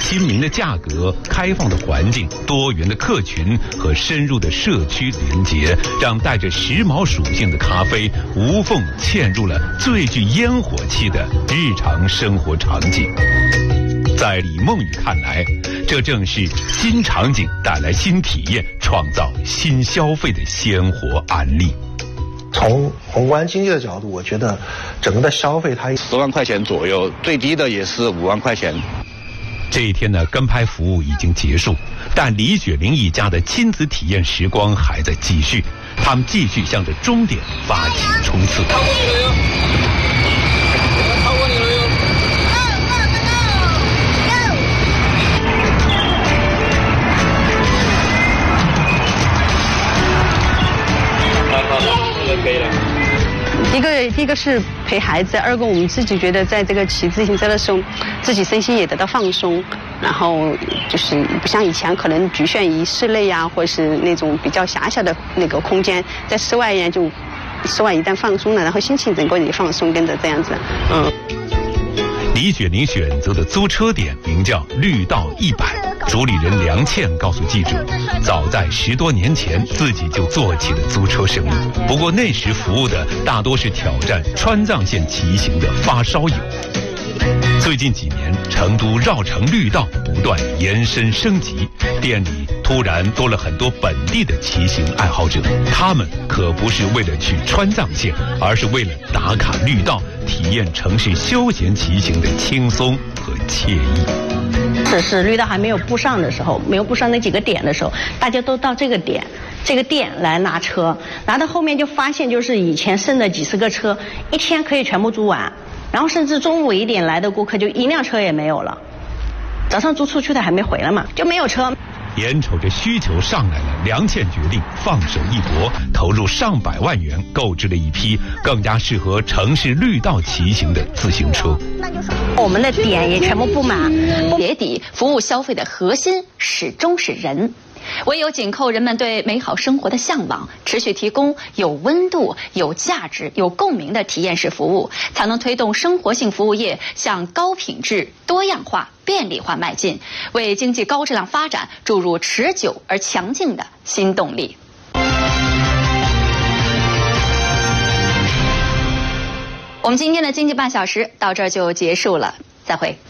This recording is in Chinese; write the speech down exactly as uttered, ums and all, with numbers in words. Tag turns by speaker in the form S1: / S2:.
S1: 亲民的价格、开放的环境、多元的客群和深入的社区连结，让带着时髦属性的咖啡无缝嵌入了最具烟火气的日常生活场景。在李梦雨看来，这正是新场景带来新体验、创造新消费的鲜活案例。
S2: 从宏观经济的角度，我觉得整个的消费它
S3: 十万块钱左右，最低的也是五万块钱。
S1: 这一天呢，跟拍服务已经结束，但李雪玲一家的亲子体验时光还在继续，他们继续向着终点发起冲刺。
S4: 一个第一个是陪孩子，二个我们自己觉得在这个骑自行车的时候，自己身心也得到放松，然后就是不像以前可能局限于室内呀、啊，或者是那种比较狭小的那个空间，在室外呀就室外一旦放松了，然后心情整个也放松，跟着这样子，嗯。
S1: 李雪玲选择的租车点名叫绿道一百，主理人梁倩告诉记者，早在十多年前自己就做起了租车生意，不过那时服务的大多是挑战川藏线骑行的发烧友。最近几年，成都绕城绿道不断延伸升级，店里突然多了很多本地的骑行爱好者，他们可不是为了去川藏线，而是为了打卡绿道，体验城市休闲骑行的轻松和惬意。
S5: 只是绿道还没有布上的时候，没有布上那几个点的时候，大家都到这个点这个店来拿车，拿到后面就发现，就是以前剩的几十个车，一天可以全部租完，然后甚至中午一点来的顾客就一辆车也没有了，早上租出去的还没回来嘛，就没有车。
S1: 眼瞅着需求上来了，梁倩决定放手一搏，投入上百万元购置了一批更加适合城市绿道骑行的自行车。
S5: 我们的点也全部布满，
S6: 别底服务消费的核心始终是人。唯有紧扣人们对美好生活的向往，持续提供有温度、有价值、有共鸣的体验式服务，才能推动生活性服务业向高品质、多样化、便利化迈进，为经济高质量发展注入持久而强劲的新动力。我们今天的经济半小时到这儿就结束了，再会。